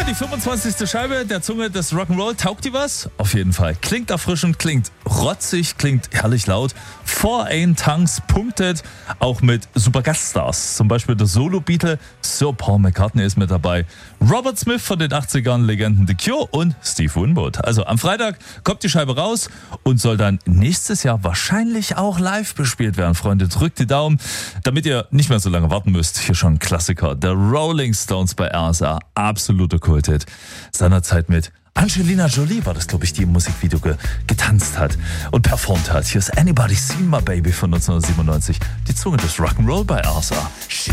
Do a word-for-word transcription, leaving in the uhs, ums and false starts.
die fünfundzwanzigste Scheibe der Zunge des Rock'n'Roll. Taugt die was? Auf jeden Fall. Klingt erfrischend, klingt rotzig, klingt herrlich laut. Foreign Tongues punktet auch mit super Gaststars. Zum Beispiel der Solo-Beatle Sir Paul McCartney ist mit dabei. Robert Smith von den achtzigern, Legenden The Cure und Steve Winwood. Also am Freitag kommt die Scheibe raus und soll dann nächstes Jahr wahrscheinlich auch live bespielt werden. Freunde, drückt die Daumen, damit ihr nicht mehr so lange warten müsst. Hier schon ein Klassiker. Der Rolling Stones bei R S A. Absoluter Kulthit. Seinerzeit mit Angelina Jolie war das, glaube ich, die im Musikvideo ge- getanzt hat und performt hat. Hier ist Anybody Seen My Baby von neunzehnhundertsiebenundneunzig. Die Zunge des Rock'n'Roll bei R S A.